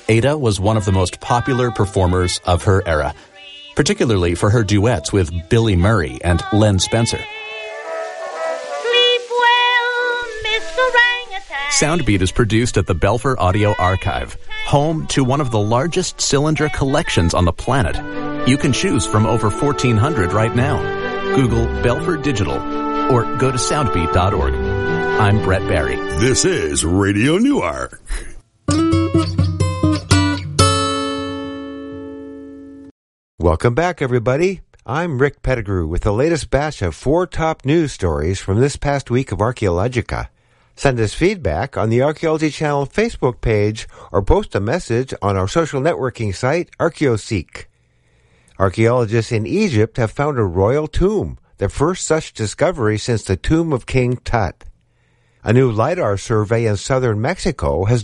Ada was one of the most popular performers of her era, particularly for her duets with Billy Murray and Len Spencer. Sleep well, Miss Orangutan. Soundbeat is produced at the Belfer Audio Archive, home to one of the largest cylinder collections on the planet. You can choose from over 1,400 right now. Google Belfer Digital or go to soundbeat.org. I'm Brett Barry. This is Radio Newark. Welcome back, everybody. I'm Rick Pettigrew with the latest batch of 4 top news stories from this past week of Archaeologica. Send us feedback on the Archaeology Channel Facebook page or post a message on our social networking site, ArchaeoSeek. Archaeologists in Egypt have found a royal tomb, the first such discovery since the tomb of King Tut. A new LiDAR survey in southern Mexico has